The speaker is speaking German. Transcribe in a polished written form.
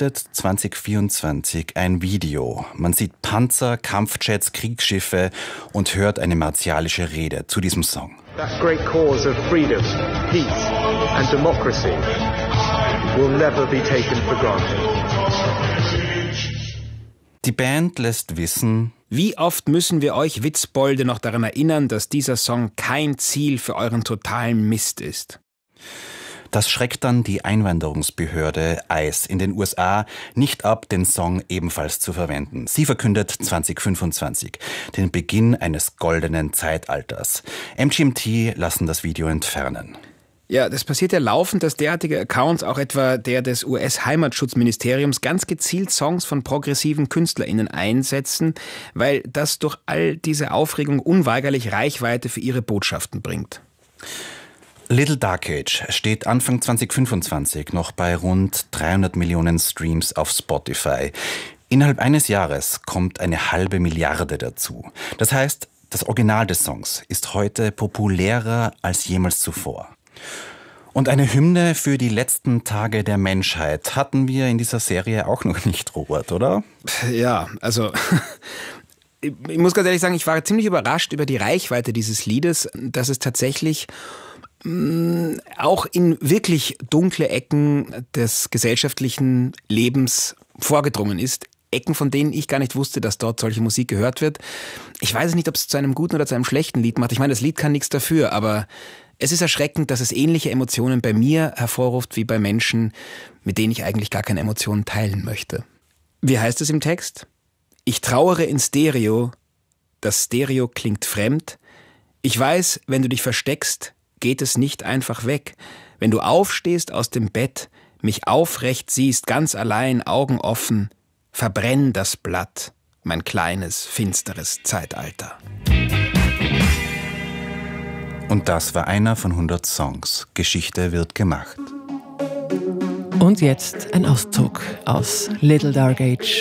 sichtet 2024 ein Video. Man sieht Panzer, Kampfjets, Kriegsschiffe und hört eine martialische Rede zu diesem Song. That great cause of freedom, peace and democracy will never be taken for granted. Die Band lässt wissen: Wie oft müssen wir euch Witzbolde noch daran erinnern, dass dieser Song kein Ziel für euren totalen Mist ist? Das schreckt dann die Einwanderungsbehörde ICE in den USA nicht ab, den Song ebenfalls zu verwenden. Sie verkündet 2025 den Beginn eines goldenen Zeitalters. MGMT lassen das Video entfernen. Ja, das passiert ja laufend, dass derartige Accounts, auch etwa der des US-Heimatschutzministeriums, ganz gezielt Songs von progressiven KünstlerInnen einsetzen, weil das durch all diese Aufregung unweigerlich Reichweite für ihre Botschaften bringt. Little Dark Age steht Anfang 2025 noch bei rund 300 Millionen Streams auf Spotify. Innerhalb eines Jahres kommt eine $500 Milliarden dazu. Das heißt, das Original des Songs ist heute populärer als jemals zuvor. Und eine Hymne für die letzten Tage der Menschheit hatten wir in dieser Serie auch noch nicht, Robert, oder? Ja, also ich muss ganz ehrlich sagen, ich war ziemlich überrascht über die Reichweite dieses Liedes, dass es tatsächlich auch in wirklich dunkle Ecken des gesellschaftlichen Lebens vorgedrungen ist. Ecken, von denen ich gar nicht wusste, dass dort solche Musik gehört wird. Ich weiß nicht, ob es zu einem guten oder zu einem schlechten Lied macht. Ich meine, das Lied kann nichts dafür, aber es ist erschreckend, dass es ähnliche Emotionen bei mir hervorruft wie bei Menschen, mit denen ich eigentlich gar keine Emotionen teilen möchte. Wie heißt es im Text? Ich trauere in Stereo, das Stereo klingt fremd. Ich weiß, wenn du dich versteckst, geht es nicht einfach weg. Wenn du aufstehst aus dem Bett, mich aufrecht siehst, ganz allein, Augen offen, verbrenn das Blatt, mein kleines, finsteres Zeitalter. Und das war einer von 100 Songs. Geschichte wird gemacht. Und jetzt ein Auszug aus Little Dark Age